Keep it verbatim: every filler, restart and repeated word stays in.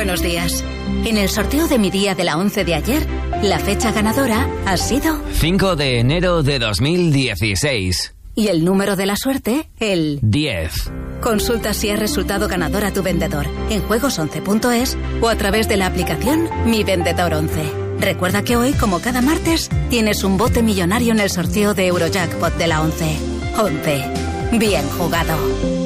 Buenos días. En el sorteo de mi día de la once de ayer, la fecha ganadora ha sido... cinco de enero de dos mil dieciséis. Y el número de la suerte, el... diez. Consulta si has resultado ganador a tu vendedor en juegos once punto es o a través de la aplicación Mi Vendedor once. Recuerda que hoy, como cada martes, tienes un bote millonario en el sorteo de Eurojackpot de la once. once. Bien jugado.